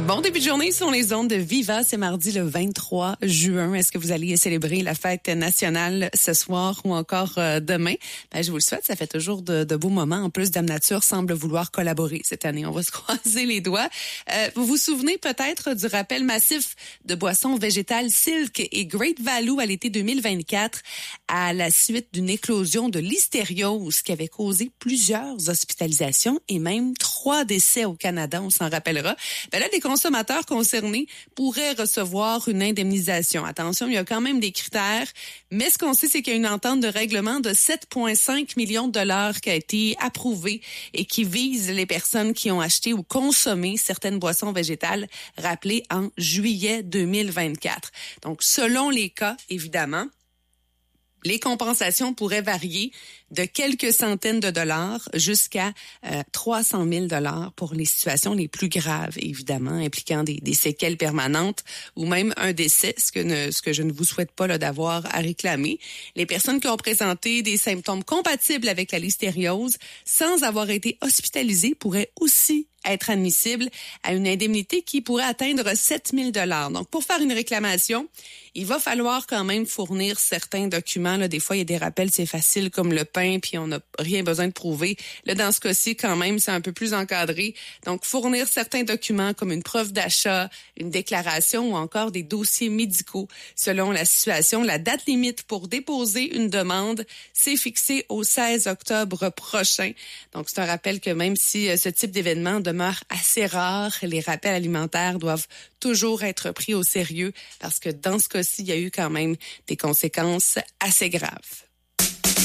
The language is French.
Bon début de journée sur les ondes de Viva. C'est mardi le 23 juin. Est-ce que vous allez célébrer la fête nationale ce soir ou encore demain? Je vous le souhaite. Ça fait toujours de beaux moments. En plus, Dame Nature semble vouloir collaborer cette année. On va se croiser les doigts. Vous vous souvenez peut-être du rappel massif de boissons végétales Silk et Great Value à l'été 2024 à la suite d'une éclosion de listériose qui avait causé plusieurs hospitalisations et même 3 décès au Canada. On s'en rappellera. Là, les consommateurs concernés pourraient recevoir une indemnisation. Attention, il y a quand même des critères, mais ce qu'on sait, c'est qu'il y a une entente de règlement de 7,5 millions de dollars qui a été approuvée et qui vise les personnes qui ont acheté ou consommé certaines boissons végétales rappelées en juillet 2024. Donc, selon les cas, évidemment, les compensations pourraient varier de quelques centaines de dollars jusqu'à 300 000 dollars pour les situations les plus graves, évidemment, impliquant des séquelles permanentes ou même un décès, ce que je ne vous souhaite pas là, d'avoir à réclamer. Les personnes qui ont présenté des symptômes compatibles avec la listériose sans avoir été hospitalisées pourraient aussi être admissibles à une indemnité qui pourrait atteindre 7 000 dollars. Donc, pour faire une réclamation, il va falloir quand même fournir certains documents. Là, des fois, il y a des rappels, c'est facile comme le pain, puis on n'a rien besoin de prouver. Là, dans ce cas-ci, quand même, c'est un peu plus encadré. Donc, fournir certains documents comme une preuve d'achat, une déclaration ou encore des dossiers médicaux. Selon la situation, la date limite pour déposer une demande, c'est fixé au 16 octobre prochain. Donc, c'est un rappel que même si ce type d'événement demeure assez rare, les rappels alimentaires doivent toujours être pris au sérieux parce que dans ce cas-ci, il y a eu quand même des conséquences assez graves.